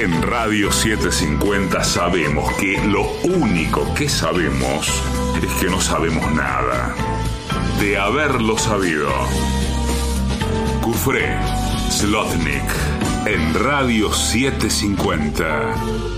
En Radio 750 sabemos que lo único que sabemos es que no sabemos nada. De haberlo sabido. Cufré, Zlotnik, en Radio 750.